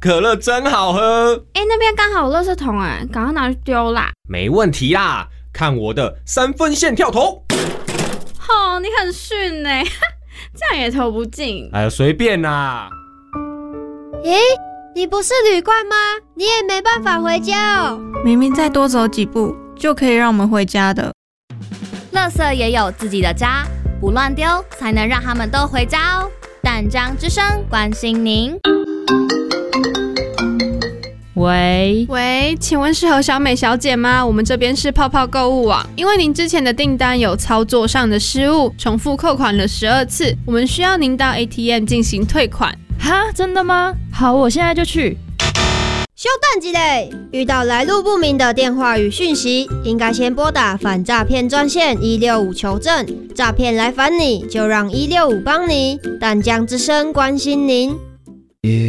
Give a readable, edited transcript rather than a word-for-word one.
可乐真好喝。 那边刚好有垃圾桶赶快拿去丢啦。 没问题啦，看我的3分线跳投。 你很逊这样也投不进。 随便啦。 你不是旅馆吗？你也没办法回家哦。 明明再多走几步就可以让我们回家的。 垃圾也有自己的家，不乱丢才能让他们都回家哦。淡江之声关心您。 喂，请问是何小美小姐吗？我们这边是泡泡购物网，因为您之前的订单有操作上的失误，重复扣款了12次，我们需要您到 ATM 进行退款。 哈，真的吗？好，我现在就去。 休等一下，遇到来路不明的电话与讯息，应该先拨打反诈骗专线165求证。诈骗来烦你，就让165帮你。淡江之声关心您。